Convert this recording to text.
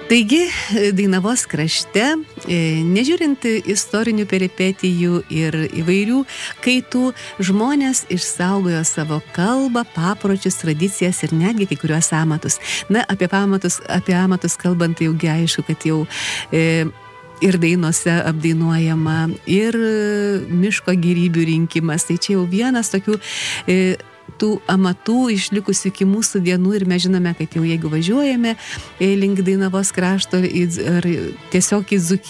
Taigi, Dainavos krašte, nežiūrint istorinių peripetijų ir įvairių kaitų, žmonės išsaugojo savo kalbą, papročius, tradicijas ir netgi kai kuriuos amatus. Na, apie amatus kalbant, jaugi aišku, kad jau ir dainose apdainuojama, ir miško gyrybių rinkimas. Tai čia jau vienas tokių tų amatų išlikusių iki mūsų dienų ir mes žinome, kad jau jeigu važiuojame link Dainavos krašto ar tiesiog į Dzūkiją,